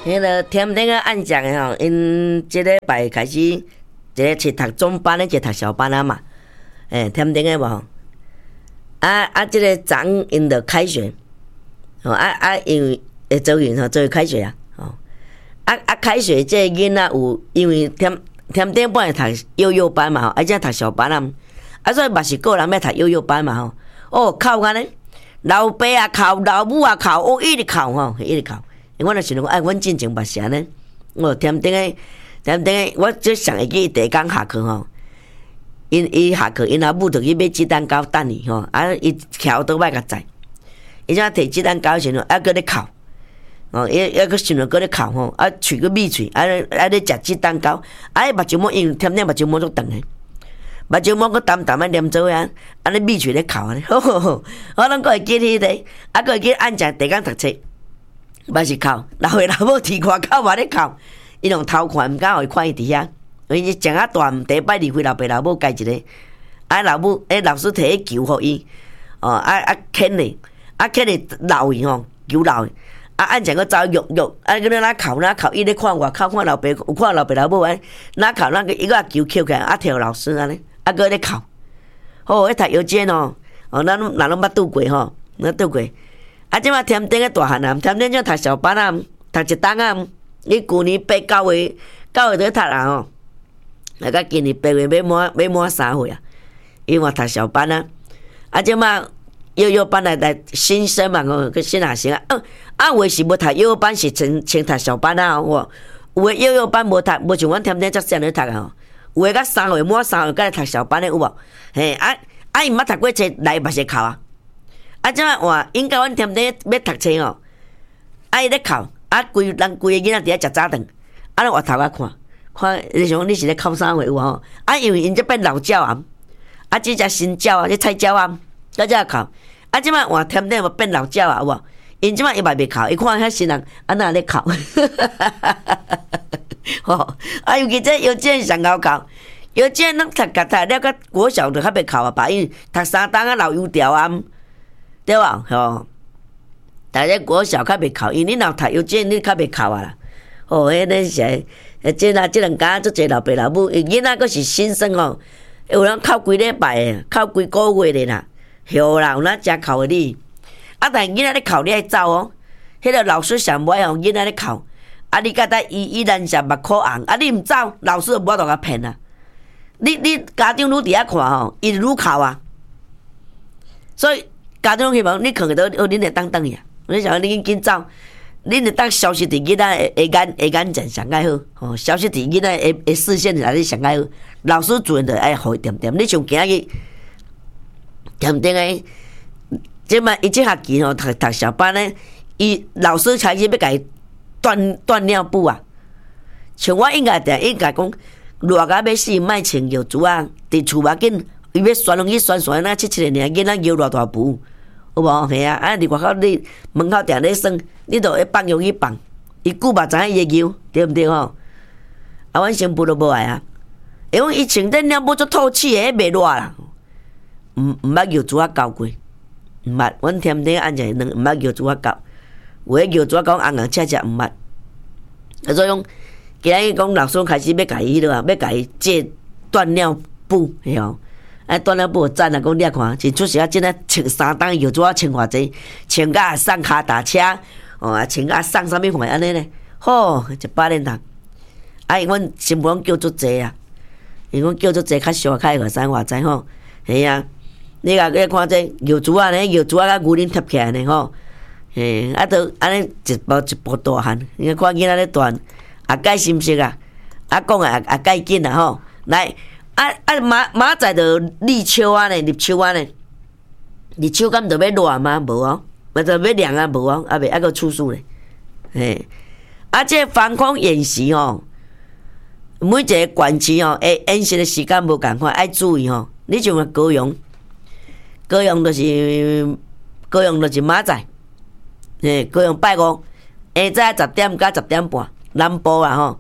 迄个天顶个暗讲的吼，因即礼拜开始，一个是读中班的，一个读小班啊嘛。天顶个无，即个昨因着开学，因为会做为开学啊，开学这囡仔有因为天顶本来读幼幼班嘛吼，而且读小班啊，所以嘛是个人要读幼幼班嘛吼。哦，哭安尼，老爸啊哭，老母啊哭，一直哭吼，一直哭。我就想讲，阮进前捌是安尼。天顶个，我最上会记第一工下课吼，伊下课，因阿母就去买鸡蛋糕等伊吼，伊徛倒摆甲载，伊怎摕鸡蛋糕时阵，搁咧哭，伊搁想着搁咧哭吼，喙搁咪喙，咧食鸡蛋糕，伊目睭毛因为天顶目睭毛足长诶，目睭毛搁淡淡黏做安尼咪喙咧哭安尼，我拢搁会记迄个，搁会记按正第一工读册。嘛是哭，老爸老母啼看哭嘛咧哭，伊用偷看，毋敢互伊看伊伫遐，因为长啊大，第一摆离开老爸老母家一个，老母老师摕去求互伊，牵咧，牵咧闹伊吼，求闹伊，按正个走喐，个哪哭，伊咧看外口看老爸，有看老爸老母安，哪哭伊个求起来，跳老师安尼，个咧哭，迄读幼稚园哦，咱拢捌拄过吼，咱拄过。即马天顶个大汉啊，天顶就读小班啊，读一档啊。伊旧年8、9月在读啊吼，到今年8月要满3岁啊。伊嘛读小班啊，即马幼幼班来新生嘛，个新学生啊。有诶是无读幼幼班，是先读小班啊。有诶幼幼班无读，无像阮天顶遮少年读啊吼。有诶到3岁满3岁，才来读小班诶有无？嘿，伊毋捌读过册，来嘛是哭啊。即摆换因甲阮天顶要读册哦，伊咧哭，规个囡仔伫遐食早顿，咧换头看，你想你是咧哭啥话有无？因为因这变老鸟啊，即只新鸟啊，即菜鸟啊，到遮哭。即摆换天顶无变老鸟啊，有无？因即摆伊嘛袂哭，伊看遐新人那咧哭，吼！尤其这幼稚园上高哭，幼稚园咱读了到国小就较袂哭啊，吧？因为读3档老油条啊。对吧？吼，大家国小较袂哭，因为你若读幼稚园，你较袂哭啊啦。迄个是，即两家足侪老爸老母，囡仔阁是新生哦，有人哭几礼拜诶，哭几个月诶啦，吼啦，有咱真哭诶你。但囡仔咧哭，你爱走哦。迄个老师上尾吼，囡仔咧哭，你甲他依然是目眶红，你毋走，老师就无法度甲骗啊。你家长愈伫遐看吼，伊愈哭啊。所以。家长希望你囥倒，恁会当去啊！你想你紧走，恁会当消失伫囡仔的眼前上介好，消失伫囡仔的视线内底上介好。老师主任就爱互伊点点。你像今日点点的，即摆伊即学期吼读小班咧，伊老师开始要甲伊断尿布啊！像我应该讲，热甲要死，莫穿尿珠啊！伫厝嘛紧，伊要旋落去旋，那7个尔囡仔尿偌大布。有无？嘿啊！伫外口你门口定咧耍，你著会放尿去放，伊久嘛知影伊会尿，对毋对吼？阮新妇都无爱啊，因为伊穿这尿布足透气诶，袂热啦。毋捌尿珠教过，毋捌。阮天顶按正毋捌尿珠教，有诶尿珠讲红赤赤毋捌。所以讲，今日讲老师开始要甲伊了啊，要甲伊戒断尿布，嘿吼。断了布赞啊！讲你看，真出时啊，真啊穿3档药纸穿偌济，穿甲送骹踏车，穿甲送啥物货安尼咧？好，100年头。因阮新妇拢叫足济啊，因阮叫足济较俗，较会使话知吼。嘿啊，你看这药纸啊，药纸甲牛奶贴起来呢吼。嘿，都安尼一部大汉，你看囡仔咧断，改心色啊，讲改紧啊吼，来。马仔就立秋啊呢，立秋啊呢，立秋敢就要热吗？无哦，嘛就要凉啊，无哦，袂个出事咧。嘿，这防空演习吼，每一个县市吼，演习的时间无共款，爱注意吼。你像高雄就是马仔，高雄拜五，下早10点到10点半，南部啊吼。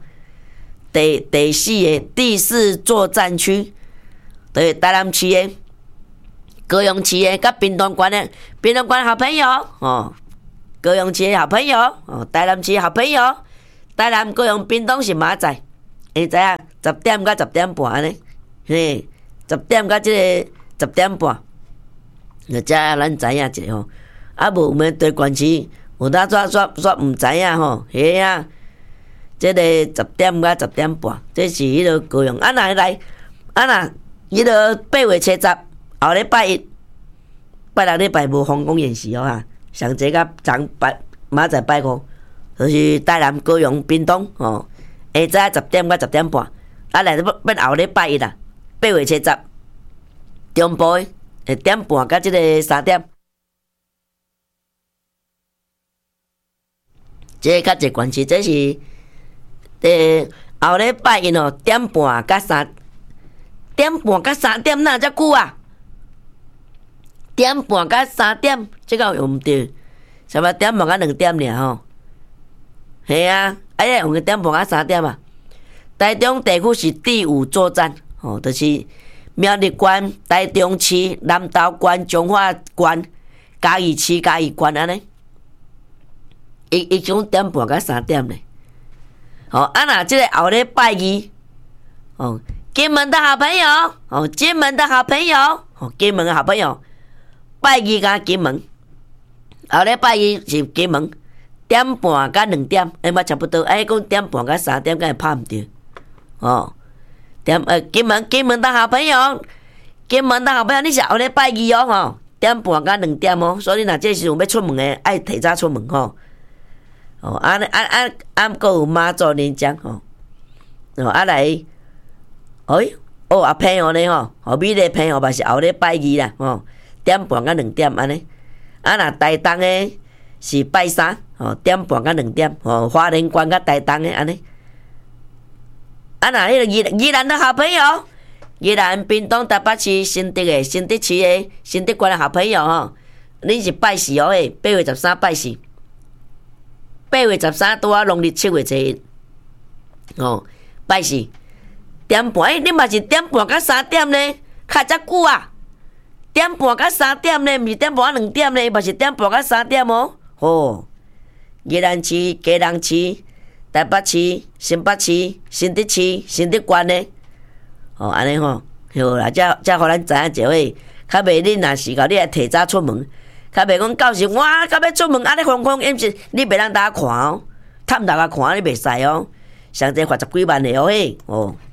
第四作战区，对台南市的、高雄市的、甲屏东县的好朋友高雄市的好朋友台南市的好朋友， 台南、高雄、屏东是明仔载，会知影10点到10点半安尼，嘿，10点到即个10点半，就遮咱知影者吼。啊无我们对关市有当煞毋知影吼，嘿啊，即个10点到10点半，这是迄个高雄。啊若来，啊若迄个8月初10，后礼拜1、拜6礼拜无防空演习哦哈，上济甲明仔拜5，就是台南、高雄、屏东哦，下早10点到10点半，啊来变后礼拜1啦，8月初10，中部的1点半到即个3点。这较济关系，这是后礼拜1哦，1点半到3点，哪遮久啊？1点半到3点，这个用毋对，差不多1点半到2点尔吼。系啊，要用1点半到3点啊。台中地区是第5作战，哦，就是苗栗县、台中市、南投县、彰化县、嘉义市、嘉义县安尼。伊讲1点半到3点咧，哦，啊若即个后礼拜2，哦，金门的好朋友，哦，金门的好朋友，哦，金门的好朋友，拜2甲金门，后礼拜2是金门，1点半到2点，嘛差不多，讲1点半到3点，敢会拍毋着，哦，金门的好朋友，金门的好朋友，你是后礼拜2哦，吼，1点半到2点哦，所以若这时阵要出门的，爱提早出门吼。哦，搁有妈祖连江吼，哦，来，啊朋友呢吼，美丽朋友嘛是后礼拜2啦，吼，1点半到2点安尼，啊若台东的是拜3，1点半到2点，花莲县甲台东的安尼，啊若迄个宜兰的好朋友，宜兰、屏东、台北市、新竹的、新竹市的、新竹县的好朋友吼，恁是拜4哦，8月13拜4。8月13拄啊，农历7月初1，哦，拜4，1点半，你嘛是1点半到3点呢？较遮久啊！1点半到3点呢，毋是1点半到2点呢，嘛是1点半到3点哦。哦，宜兰市、嘉南市、台北市、新北市、新竹市、新竹县呢，哦，安尼吼，好啦，才互咱知影一下，较袂恁若是讲你爱提早出门。较袂讲到时我到要出门，你风风掩是你袂当大家看哦，探大家看你袂使哦，上济罚10几万的哦嘿，哦。